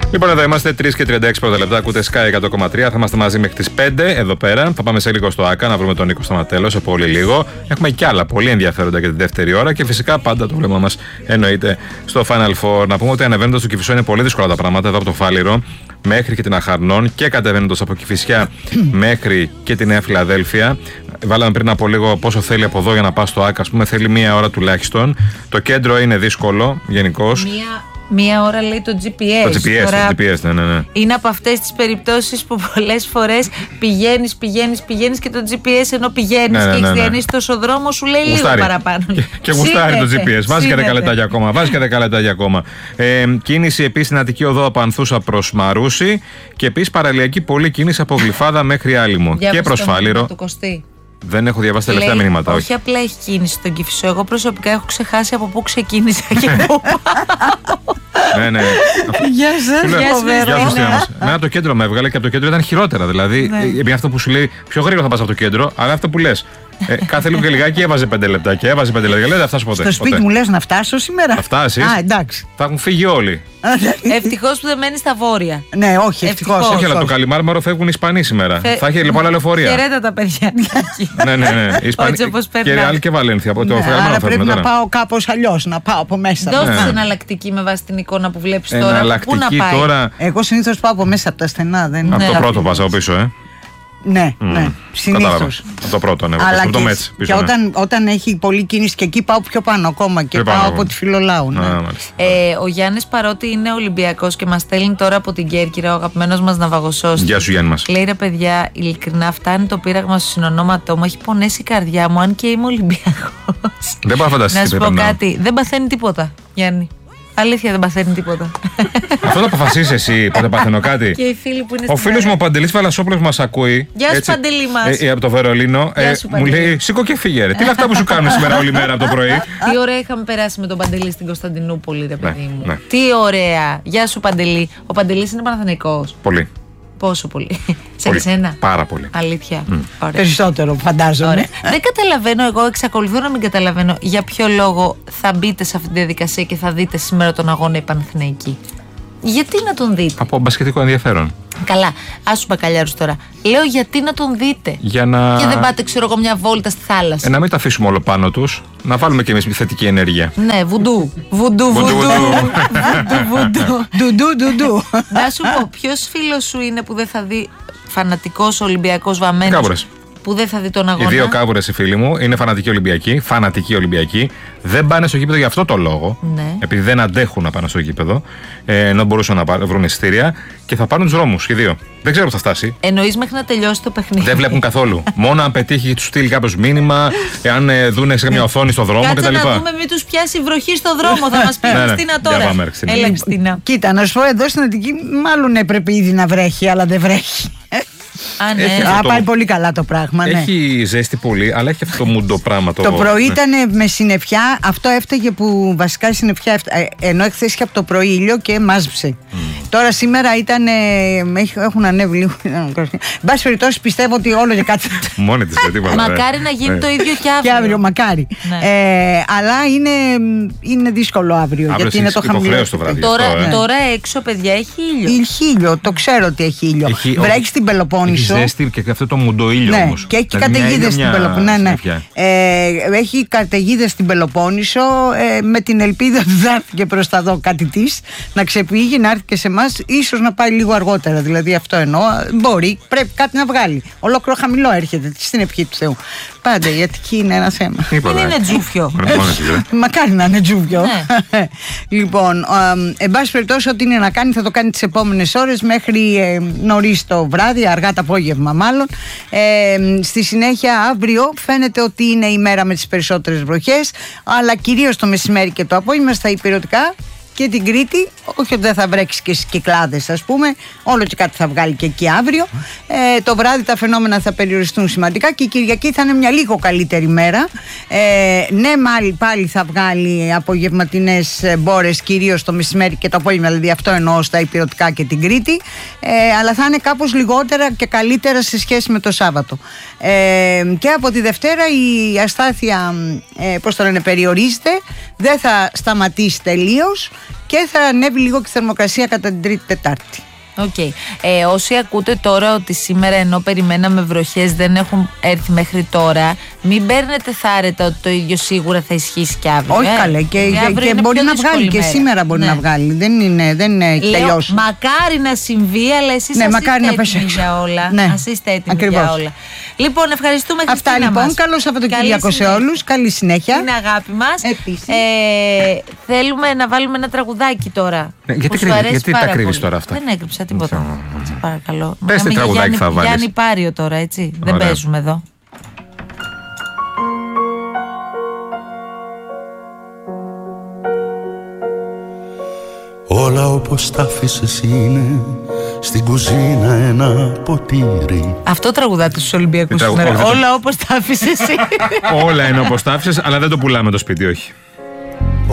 Λοιπόν, εδώ είμαστε 3 και 36 πρώτα λεπτά. Ακούτε Sky 100,3. Θα είμαστε μαζί μέχρι τις 5 εδώ πέρα. Θα πάμε σε λίγο στο ΆΚΑ να βρούμε τον Νίκο Σταματέλο σε πολύ λίγο. Έχουμε κι άλλα πολύ ενδιαφέροντα για την δεύτερη ώρα και φυσικά πάντα το βλέμμα μας εννοείται στο Final Four. Να πούμε ότι ανεβαίνοντας στο Κηφισό είναι πολύ δύσκολα τα πράγματα εδώ από το Φάληρο μέχρι και την Αχαρνών και κατεβαίνοντας από Κηφισιά μέχρι και τη Νέα Φιλαδέλφια. Βάλαμε πριν από λίγο πόσο θέλει από εδώ για να πας στο ΆΚΑ. Ας πούμε θέλει μία ώρα τουλάχιστον. Το κέντρο είναι δύσκολο γενικώς. Μία ώρα λέει το GPS. Το GPS, ναι. Είναι από αυτές τις περιπτώσεις που πολλές φορές πηγαίνεις και το GPS ενώ πηγαίνεις και έχεις διανύσει τόσο δρόμο σου λέει λίγο παραπάνω. Και γουστάρει το GPS. Βάζει και 10 λεπτάκια ακόμα. Κίνηση επίσης στην Αττική Οδό από Ανθούσα προς Μαρούσι και επίσης παραλιακή πολλή κίνηση από Γλυφάδα μέχρι Άλυμο και προς Φάληρο. Δεν έχω διαβάσει τελευταία μηνύματα. Όχι απλά έχει κίνηση στον Κηφισό. Εγώ προσωπικά έχω ξεχάσει από πού ξεκίνησα και πού πάω. Ναι. Γεια σας. Ναι, το κέντρο με έβγαλε και από το κέντρο ήταν χειρότερα. Δηλαδή, επειδή αυτό που σου λέει πιο γρήγορα θα πας από το κέντρο, αλλά αυτό που λες. Κάθε λίγο και λιγάκι έβαζε 5 λεπτάκια. Λέει, δεν θα φτάσω ποτέ. Στο σπίτι μου λες να φτάσω σήμερα. Θα φτάσεις. Εντάξει. Θα έχουν φύγει όλοι. Ευτυχώς που δεν μένει στα βόρεια. Ναι, όχι, ευτυχώς. Όχι, αλλά το Καλιμάρμαρο φεύγουν οι Ισπανοί σήμερα. Θα έχει λοιπόν άλλα λεωφορεία. Χαιρέτα τα παιδιά. Ναι. Και Ρεάλ και Βαλένθια. Άρα πρέπει να πάω κάπως αλλιώς, να πάω από μέσα. Δώσε εναλλακτική με βάση την εικόνα που βλέπεις τώρα. Πού να πάει. Εγώ συνήθως πάω από μέσα από τα στενά. Από το πρώτο πας από πίσω, Ναι, συνήθως. Το πρώτο, ναι. Αλλά το και όταν έχει πολλή κίνηση και εκεί πάω πιο πάνω ακόμα και πάω από τη Φιλολάου. Ο Γιάννης παρότι είναι Ολυμπιακός και μας στέλνει τώρα από την Κέρκυρα, ο αγαπημένος μας ναυαγοσώστης. Γεια σου Γιάννη μας. Λέει ρε παιδιά, ειλικρινά φτάνει το πείραγμα στο συνονόματό μου, έχει πονέσει η καρδιά μου αν και είμαι Ολυμπιακός. Δεν πάω να φανταστείς. Να σου πω κάτι, δεν παθαίνει τίποτα Γιάννη. Αλήθεια δεν παθαίνει τίποτα. Αυτό το αποφασίσεις εσύ, πότε παθαίνω κάτι. Και οι φίλοι που είναι ο φίλος μου ο Παντελής Βαλασσόπουλος μας ακούει. Γεια σου Παντελή μας. Από το Βερολίνο. Μου λέει σήκω και φύγε ρε. Τι είναι αυτά που σου κάνουν σήμερα όλη μέρα από το πρωί. Τι ωραία είχαμε περάσει με τον Παντελή στην Κωνσταντινούπολη ρε παιδί μου. Ναι. Τι ωραία. Γεια σου Παντελή. Ο Παντελής είναι Παναθηναϊκός. Πολύ. Πόσο πολύ. Σε εσένα. Πάρα πολύ. Αλήθεια. Περισσότερο φαντάζομαι. Δεν καταλαβαίνω, εγώ εξακολουθώ να μην καταλαβαίνω για ποιο λόγο θα μπείτε σε αυτή τη διαδικασία και θα δείτε σήμερα τον αγώνα οι Παναθηναϊκοί. Γιατί να τον δείτε. Από μπασκετικό ενδιαφέρον. Καλά, άσου μπακαλιάρους τώρα. Λέω γιατί να τον δείτε. Για να... Και δεν πάτε, ξέρω εγώ, μια βόλτα στη θάλασσα. Να μην τα αφήσουμε όλο πάνω τους. Να βάλουμε κι εμείς μια θετική ενέργεια. Ναι, βουντού. Να σου πω, ποιος φίλος σου είναι που δεν θα δει φανατικός Ολυμπιακός βαμμένος. Κάβουρες. Που δεν θα δει τον αγώνα. Οι δύο Κάβουρες οι φίλοι μου είναι φανατικοί Ολυμπιακοί. Δεν πάνε στο γήπεδο για αυτό το λόγο. Ναι. Επειδή δεν αντέχουν να πάνε στο γήπεδο. Ενώ μπορούσαν να βρουν εισιτήρια και θα πάρουν τους δρόμους οι δύο. Δεν ξέρω που θα φτάσει. Εννοείς μέχρι να τελειώσει το παιχνίδι. Δεν βλέπουν καθόλου. Μόνο αν πετύχει, του στείλει κάποιο μήνυμα, αν δούνε σε μια οθόνη στο δρόμο κτλ. Να δούμε, μην τους πιάσει βροχή στο δρόμο. Θα μας πει η Χριστίνα τώρα. Έλα, Χριστίνα. Κοίτα, να σου πω εδώ στην Αττική, μάλλον έπρεπε ήδη να βρέχει, αλλά δεν βρέχει. Πάει πολύ καλά το πράγμα. Έχει ζέστη πολύ, αλλά έχει αυτό το μουντο πράγμα. Το πρωί ήταν με συννεφιά. Αυτό έφταιγε που βασικά η συννεφιά. Ενώ εχθές είχε από το πρωί ήλιο και μάζεψε. Τώρα σήμερα ήταν. Έχουν ανέβει λίγο. Εν πάση περιπτώσει πιστεύω ότι όλο και κάτι. Μόνη της τίποτα. Μακάρι να γίνει το ίδιο και αύριο. Μακάρι. Αλλά είναι δύσκολο αύριο. Γιατί είναι το χαμηλό. Τώρα έξω, παιδιά, έχει ήλιο. Έχει ήλιο. Το ξέρω ότι έχει ήλιο. Βρέχει στην Πελοπόννησο. Έχει ζέστη και αυτό το μουντοήλιο όμως. Και έχει καταιγίδες στην Πελοπόννησο. Έχει καταιγίδες στην Πελοπόννησο με την ελπίδα ότι θα έρθει και προς τα δω κάτι της να ξεπήγει, να έρθει και σε εμάς, ίσως να πάει λίγο αργότερα. Δηλαδή αυτό εννοώ. Μπορεί, πρέπει κάτι να βγάλει. Ολόκληρο χαμηλό έρχεται στην ευχή του Θεού. Πάντα η Αττική είναι ένα θέμα. Δεν είναι τζούφιο. Μακάρι να είναι τζούφιο. Λοιπόν, εν πάση περιπτώσει, ό,τι είναι να κάνει θα το κάνει τις επόμενες ώρες μέχρι νωρίς το βράδυ, αργά το απόγευμα μάλλον. Στη συνέχεια αύριο φαίνεται ότι είναι η μέρα με τις περισσότερες βροχές, αλλά κυρίως το μεσημέρι και το απόγευμα στα ηπειρωτικά και την Κρήτη, όχι ότι δεν θα βρέξει και στις Κυκλάδες ας πούμε, όλο και κάτι θα βγάλει και εκεί αύριο. Το βράδυ τα φαινόμενα θα περιοριστούν σημαντικά και η Κυριακή θα είναι μια λίγο καλύτερη μέρα. Ναι, πάλι θα βγάλει απογευματινές μπόρες κυρίως το μεσημέρι και το απόγευμα, δηλαδή αυτό εννοώ στα ηπειρωτικά και την Κρήτη, αλλά θα είναι κάπως λιγότερα και καλύτερα σε σχέση με το Σάββατο. Και από τη Δευτέρα η αστάθεια, πώς το λένε, περιορίζεται, δεν θα σταματήσει τελείως. και θα ανέβει λίγο και η θερμοκρασία κατά την Τρίτη Τετάρτη. Okay. Όσοι ακούτε τώρα ότι σήμερα ενώ περιμέναμε βροχές δεν έχουν έρθει μέχρι τώρα, μην παίρνετε θάρετα ότι το ίδιο σίγουρα θα ισχύσει και αύριο. Όχι καλέ, και μπορεί να βγάλει και σήμερα μπορεί να βγάλει. Δεν έχει τελειώσει. Μακάρι να συμβεί, αλλά εσείς έτοιμοι για όλα. Είστε έτοιμοι για όλα. Λοιπόν, ευχαριστούμε Χριστίνα. Αυτά λοιπόν, καλό Σαββατοκύριακο σε όλους. Καλή συνέχεια. Την αγάπη μας. Θέλουμε να βάλουμε ένα τραγουδάκι τώρα. Γιατί τα κρύβεις τώρα αυτά? Δεν έκρυψα τίποτα. Σε παρακαλώ. Πες τι τραγουδάκι θα βάλεις. Γιάννη Πάριο τώρα, έτσι. Δεν παίζουμε εδώ. Όλα όπως τα άφησες είναι στην κουζίνα ένα ποτήρι. Αυτό τραγουδάτε στους Ολυμπιακούς σήμερα. Όλα όπως τα άφησες. Όλα είναι όπως τα άφησες, αλλά δεν το πουλάμε το σπίτι, όχι.